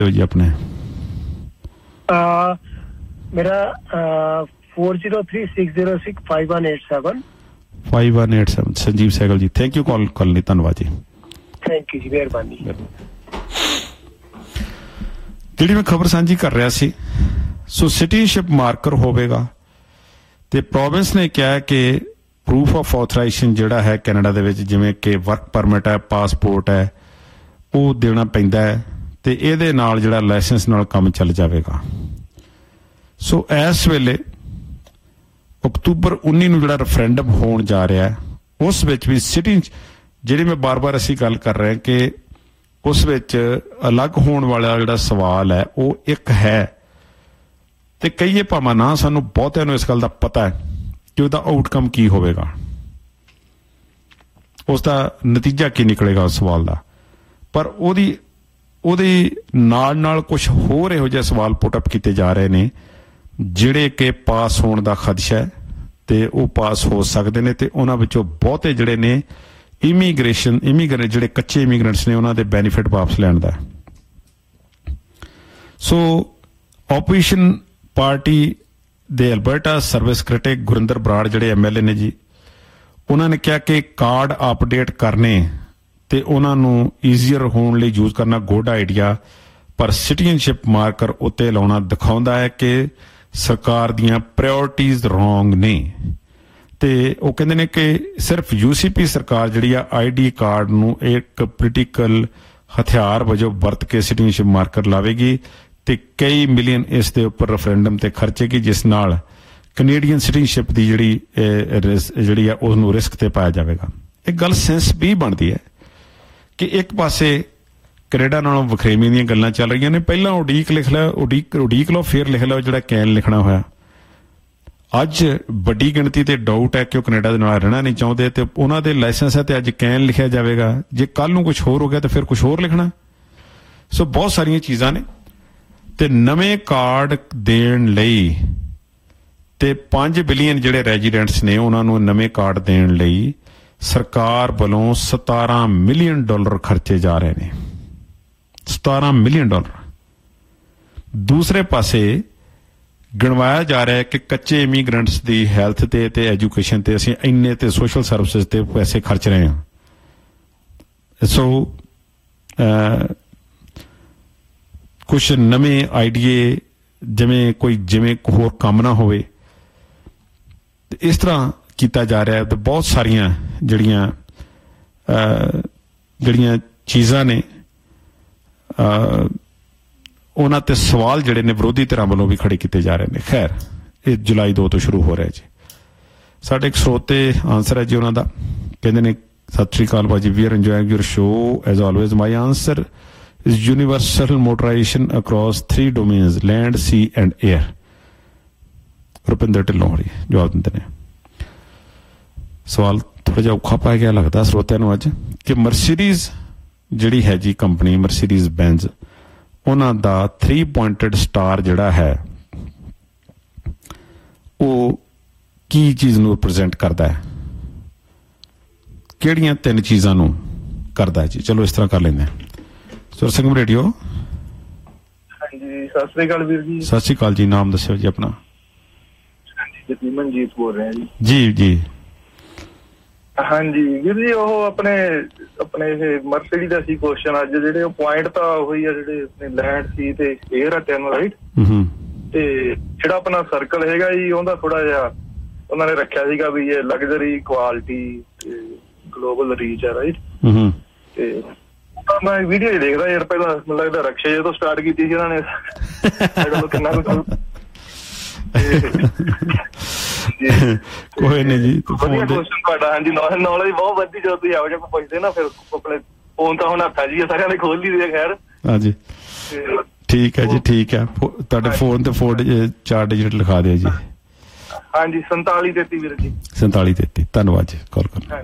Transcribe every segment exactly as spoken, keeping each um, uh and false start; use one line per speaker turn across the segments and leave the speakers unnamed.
जी अपने
मेरा four zero three six zero six five one eight seven
five one eight seven Sanjeev Sehgal ji thank you call करने ਲਈ ਧੰਨਵਾਦ ਜੀ
ਥੈਂਕ ਯੂ ਜੀ ਮਿਹਰਬਾਨੀ।
ਜਿਹੜੀ ਮੈਂ ਖਬਰ ਸਾਂਝੀ ਕਰ ਰਿਹਾ ਸੀ ਸੋ ਸਿਟੀਜ਼ਨਸ਼ਿਪ ਮਾਰਕਰ ਹੋਵੇਗਾ ਤੇ ਪ੍ਰੋਵਿੰਸ ਨੇ ਕਿਹਾ ਕਿ ਪ੍ਰੂਫ ਆਫ ਆਥੋਰਾਈਜੇਸ਼ਨ ਜਿਹੜਾ ਹੈ ਕੈਨੇਡਾ ਦੇ ਵਿੱਚ ਜਿਵੇਂ ਕਿ ਵਰਕ ਪਰਮਿਟ ਹੈ ਪਾਸਪੋਰਟ ਹੈ ਉਹ ਦੇਣਾ ਪੈਂਦਾ ਹੈ ਤੇ ਇਹਦੇ ਨਾਲ ਜਿਹੜਾ ਲਾਇਸੈਂਸ ਨਾਲ ਕੰਮ ਚੱਲ ਜਾਵੇਗਾ। ਸੋ ਇਸ ਵੇਲੇ ਅਕਤੂਬਰ ਉੱਨੀ ਨੂੰ ਜਿਹੜਾ ਰੈਫਰੈਂਡਮ ਹੋਣ ਜਾ ਰਿਹਾ ਹੈ ਉਸ ਵਿੱਚ ਵੀ ਸਿਟੀ ਜਿਹੜੀ ਮੈਂ ਬਾਰ-ਬਾਰ ਅਸੀਂ ਗੱਲ ਕਰ ਰਹੇ ਕਿ ਉਸ ਵਿੱਚ ਅਲੱਗ ਹੋਣ ਵਾਲਾ ਜਿਹੜਾ ਸਵਾਲ ਹੈ ਉਹ ਇੱਕ ਹੈ ਤੇ ਕਈਏ ਭਾਵੇਂ ਨਾ ਸਾਨੂੰ ਬਹੁਤਿਆਂ ਨੂੰ ਇਸ ਗੱਲ ਦਾ ਪਤਾ ਹੈ ਕਿ ਉਹਦਾ ਆਊਟਕਮ ਕੀ ਹੋਵੇਗਾ, ਉਸ ਦਾ ਨਤੀਜਾ ਕੀ ਨਿਕਲੇਗਾ ਉਸ ਸਵਾਲ ਦਾ। ਪਰ ਉਹਦੀ ਉਹਦੇ ਨਾਲ ਨਾਲ ਕੁਝ ਹੋਰ ਇਹੋ ਜਿਹੇ ਸਵਾਲ ਪੁੱਟ ਅਪ ਕੀਤੇ ਜਾ ਰਹੇ ਨੇ ਜਿਹੜੇ ਕਿ ਪਾਸ ਹੋਣ ਦਾ ਖਦਸ਼ਾ ਹੈ ਤੇ ਉਹ ਪਾਸ ਹੋ ਸਕਦੇ ਨੇ ਤੇ ਉਹਨਾਂ ਵਿੱਚੋਂ ਬਹੁਤੇ ਜਿਹੜੇ ਨੇ ਇਮੀਗ੍ਰੇਸ਼ਨ ਇਮੀਗ੍ਰੈਂਟ ਜਿਹੜੇ ਕੱਚੇ ਇਮੀਗ੍ਰੈਂਟਸ ਨੇ ਉਹਨਾਂ ਦੇ ਬੈਨੀਫਿਟ ਵਾਪਸ ਲੈਣ ਦਾ। ਸੋ ਆਪੋਜੀਸ਼ਨ ਪਾਰਟੀ ਦੇ Alberta service critic Gurinder Brar ਜਿਹੜੇ ਐਮ ਐਲ ਏ ਨੇ ਜੀ ਉਹਨਾਂ ਨੇ ਕਿਹਾ ਕਿ ਕਾਰਡ ਅਪਡੇਟ ਕਰਨੇ ਤੇ ਉਹਨਾਂ ਨੂੰ ਈਜ਼ੀਅਰ ਹੋਣ ਲਈ ਯੂਜ਼ ਕਰਨਾ ਗੁੱਡ ਆਈਡੀਆ ਪਰ ਸਿਟੀਜ਼ਨਸ਼ਿਪ ਮਾਰਕਰ ਉੱਤੇ ਲਾਉਣਾ ਦਿਖਾਉਂਦਾ ਹੈ ਕਿ ਸਰਕਾਰ ਦੀਆਂ ਪ੍ਰਾਇਓਰਟੀਜ਼ ਰੋਂਗ ਨੇ ਤੇ ਉਹ ਕਹਿੰਦੇ ਨੇ ਕਿ ਸਿਰਫ ਯੂਸੀਪੀ ਸਰਕਾਰ ਜਿਹੜੀ ਆ ਆਈ ਡੀ ਕਾਰਡ ਨੂੰ ਇੱਕ ਪੋਲੀਟੀਕਲ ਹਥਿਆਰ ਵਜੋਂ ਵਰਤ ਕੇ ਸਿਟੀਜ਼ਨਸ਼ਿਪ ਮਾਰਕਰ ਲਾਵੇਗੀ ਤੇ ਕਈ ਮਿਲੀਅਨ ਇਸ ਦੇ ਉੱਪਰ ਰੈਫਰੈਂਡਮ ਤੇ ਖਰਚੇਗੀ ਜਿਸ ਨਾਲ ਕੈਨੇਡੀਅਨ ਸਿਟੀਜ਼ਨਸ਼ਿਪ ਦੀ ਜਿਹੜੀ ਜਿਹੜੀ ਆ ਉਹਨੂੰ ਰਿਸਕ ਤੇ ਪਾਇਆ ਜਾਵੇਗਾ। ਇਹ ਗੱਲ ਸੈਂਸ ਵੀ ਬਣਦੀ ਹੈ ਕਿ ਇੱਕ ਪਾਸੇ ਕੈਨੇਡਾ ਨਾਲੋਂ ਵਖਰੇਵੀਆਂ ਦੀਆਂ ਗੱਲਾਂ ਚੱਲ ਰਹੀਆਂ ਨੇ। ਪਹਿਲਾਂ ਉਡੀਕ ਲਿਖ ਲਿਆ ਉਡੀਕ ਉਡੀਕ ਲਓ ਫਿਰ ਲਿਖ ਲਓ ਜਿਹੜਾ ਕੈਨ ਲਿਖਣਾ ਹੋਇਆ। ਅੱਜ ਵੱਡੀ ਗਿਣਤੀ ਤੇ ਡਾਊਟ ਹੈ ਕਿ ਉਹ ਕੈਨੇਡਾ ਦੇ ਨਾਲ ਰਹਿਣਾ ਨਹੀਂ ਚਾਹੁੰਦੇ ਤੇ ਉਹਨਾਂ ਦੇ ਲਾਇਸੈਂਸ ਹੈ ਤੇ ਅੱਜ ਕੈਨ ਲਿਖਿਆ ਜਾਵੇਗਾ। ਜੇ ਕੱਲ ਨੂੰ ਕੁਛ ਹੋਰ ਹੋ ਗਿਆ ਤਾਂ ਫਿਰ ਕੁਛ ਹੋਰ ਲਿਖਣਾ। ਸੋ ਬਹੁਤ ਸਾਰੀਆਂ ਚੀਜ਼ਾਂ ਨੇ ਤੇ ਨਵੇਂ ਕਾਰਡ ਦੇਣ ਲਈ ਤੇ ਪੰਜ ਬਿਲੀਅਨ ਜਿਹੜੇ ਰੈਜ਼ੀਡੈਂਟਸ ਨੇ ਉਹਨਾਂ ਨੂੰ ਨਵੇਂ ਕਾਰਡ ਦੇਣ ਲਈ ਸਰਕਾਰ ਵੱਲੋਂ ਸਤਾਰਾਂ ਮਿਲੀਅਨ ਡਾਲਰ ਖਰਚੇ ਜਾ ਰਹੇ ਨੇ। ਸਤਾਰਾਂ ਮਿਲੀਅਨ ਡਾਲਰ। ਦੂਸਰੇ ਪਾਸੇ ਗਿਣਵਾਇਆ ਜਾ ਰਿਹਾ ਹੈ ਕਿ ਕੱਚੇ ਇਮੀਗ੍ਰੈਂਟਸ ਦੀ ਹੈਲਥ ਤੇ ਤੇ ਐਜੂਕੇਸ਼ਨ ਤੇ ਅਸੀਂ ਇੰਨੇ ਤੇ ਸੋਸ਼ਲ ਸਰਵਿਸਿਜ਼ ਤੇ ਪੈਸੇ ਖਰਚ ਰਹੇ ਹਾਂ। ਸੋ ਕੁਛ ਨਵੇਂ ਆਈਡੀਏ ਜਿਵੇਂ ਕੋਈ ਜਿਵੇਂ ਹੋਰ ਕੰਮ ਨਾ ਹੋਵੇ ਇਸ ਤਰ੍ਹਾਂ ਕੀਤਾ ਜਾ ਰਿਹਾ ਹੈ ਤੇ ਬਹੁਤ ਸਾਰੀਆਂ ਜਿਹੜੀਆਂ ਜਿਹੜੀਆਂ ਚੀਜ਼ਾਂ ਨੇ ਉਹਨਾਂ ਤੇ ਸਵਾਲ ਜਿਹੜੇ ਨੇ ਵਿਰੋਧੀ ਧਿਰਾਂ ਵੱਲੋਂ ਵੀ ਖੜੇ ਕੀਤੇ ਜਾ ਰਹੇ ਨੇ। ਖੈਰ ਇਹ ਜੁਲਾਈ ਦੋ ਤੋਂ ਸ਼ੁਰੂ ਹੋ ਰਿਹਾ ਜੀ। ਸਾਡੇ ਇੱਕ ਸਰੋਤੇ ਆਨਸਰ ਹੈ ਜੀ ਉਹਨਾਂ ਦਾ ਕਹਿੰਦੇ ਨੇ ਸਤਿ ਸ਼੍ਰੀ ਅਕਾਲ ਭਾਜੀ ਵੀ R enjoying your show as always my answer is universal motorization across three domains land sea and air। Rupinder Dhillon ਹੋਰੀ ਜਵਾਬ ਦਿੰਦੇ ਨੇ। ਸਵਾਲ ਥੋੜਾ ਜਿਹਾ ਔਖਾ ਪੈ ਗਿਆ ਲੱਗਦਾ ਸਰੋਤਿਆਂ ਨੂੰ ਅੱਜ ਕਿ ਮਰਸੀਡੀਜ਼ ਜਿਹੜੀ ਹੈ ਜੀ ਕੰਪਨੀ ਮਰਸੀਡੀਜ਼ ਬੈਂਜ਼ ਉਹਨਾਂ ਦਾ ਥ੍ਰੀ ਪੁਆਇੰਟਡ ਸਟਾਰ ਜਿਹੜਾ ਹੈ ਉਹ ਕੀ ਚੀਜ਼ ਨੂੰ ਰਿਪਰੈਜ਼ੈਂਟ ਕਰਦਾ ਹੈ ਕਿਹੜੀਆਂ ਤਿੰਨ ਚੀਜ਼ਾਂ ਨੂੰ ਕਰਦਾ ਹੈ ਜੀ। ਚਲੋ ਇਸ ਤਰ੍ਹਾਂ ਕਰ ਲੈਂਦੇ ਹਾਂ। ਸੁਰ ਸੰਗਮ ਰੇਡੀਓ।
ਹਾਂਜੀ ਸਤਿ ਸ੍ਰੀ ਅਕਾਲ ਵੀਰ ਜੀ।
ਸਤਿ ਸ੍ਰੀ ਅਕਾਲ ਜੀ। ਨਾਮ ਦੱਸਿਓ ਜੀ ਆਪਣਾ।
ਹਾਂਜੀ ਮਨਜੀਤ ਬੋਲ ਰਿਹਾ ਜੀ।
ਜੀ ਜੀ
ਹਾਂਜੀ ਵੀਰ ਜੀ ਉਹ ਆਪਣੇ ਆਪਣੇ ਇਹ ਮਰਸੀਡੀ ਦਾ ਸੀ ਕੁਐਸਚਨ ਅੱਜ ਜਿਹੜੇ ਉਹ ਪੁਆਇੰਟ ਤਾਂ ਉਹੀ ਆ ਜਿਹੜੇ ਆਪਣੇ ਲੈਂਡ ਸੀ ਤੇ 에ਅਰ ਆ ਤਿੰਨ ਰਾਈਟ। ਤੇ ਜਿਹੜਾ ਆਪਣਾ ਸਰਕਲ ਹੈਗਾ ਜੀ ਉਹਦਾ ਥੋੜਾ ਜਿਹਾ ਉਹਨਾਂ ਨੇ ਰੱਖਿਆ ਸੀਗਾ ਵੀ ਇਹ ਲਗਜ਼ਰੀ ਕੁਆਲਿਟੀ ਤੇ ਗਲੋਬਲ ਰੀਚ ਆ ਰਾਈਟ। ਤੇ ਮੈਂ ਵੀਡੀਓ ਹੀ ਦੇਖਦਾ ਯਾਰ ਪਹਿਲਾਂ ਮੈਨੂੰ ਲੱਗਦਾ ਰਕਸ਼ੇ ਜਦੋਂ ਸਟਾਰਟ ਕੀਤੀ ਸੀ ਉਹਨਾਂ ਨੇ ਕਿੰਨਾ ਕੁ
ਕੋਈ ਨਹੀਂ ਜੀ
ਵਧੀਆ ਕੁਐਸਚਨ ਤੁਹਾਡਾ। ਹਾਂਜੀ ਨੌਲੇਜ ਬਹੁਤ ਵੱਧਦੀ ਜਦੋਂ ਤੁਸੀਂ ਇਹੋ ਜਿਹਾ ਪੁੱਛਦੇ ਨਾ ਫਿਰ ਆਪਣੇ ਫੋਨ ਤਾਂ ਹੁਣ ਹੱਥਾਂ ਜੀ ਸਾਰਿਆਂ ਨੇ ਖੋਲ ਲਈ ਦੇ ਖੈਰ।
ਹਾਂਜੀ ਠੀਕ ਹੈ ਜੀ ਠੀਕ ਹੈ ਤੁਹਾਡੇ ਫੋਨ ਤੇ ਫੋਨ ਚਾਰ ਡਿਜਿਟ ਲਿਖਾ ਦਿਓ ਜੀ।
ਹਾਂਜੀ ਸੰਤਾਲੀ ਤੇਤੀ ਵੀਰ ਜੀ।
ਸੰਤਾਲੀ ਤੇਤੀ ਧੰਨਵਾਦ ਜੀ ਕਾਲ ਕਰਨ।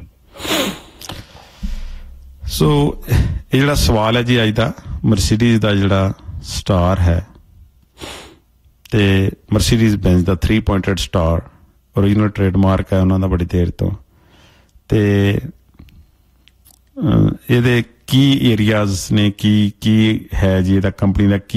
ਸੋ ਇਹ ਜਿਹੜਾ ਸਵਾਲ ਹੈ ਜੀ ਅੱਜ ਦਾ ਮਰਸੀਡੀਜ਼ ਦਾ ਜਿਹੜਾ ਸਟਾਰ ਹੈ ਤੇ ਮਰਸੀਡੀਜ਼ ਬੈਂਜ਼ ਦਾ three pointed star original trademark ਹੈ ਉਹਨਾਂ ਦਾ ਬੜੀ ਦੇਰ ਤੋਂ ਤੇ ਇਹਦੇ ਕੀ ਏਰੀਆਜ਼ ਨੇ, ਕੀ ਕੀ ਹੈ ਜੀ ਇਹਦਾ ਕੰਪਨੀ ਦਾ ਕੀ